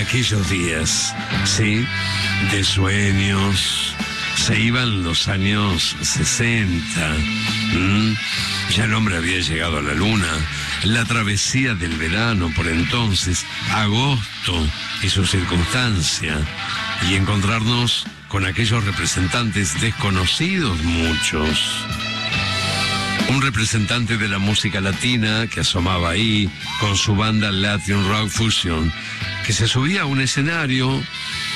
aquellos días, ¿sí? De sueños. Se iban los años 60. Ya el hombre había llegado a la luna. La travesía del verano por entonces, agosto y su circunstancia. Y encontrarnos con aquellos representantes desconocidos muchos. Un representante de la música latina que asomaba ahí con su banda Latin Rock Fusion, que se subía a un escenario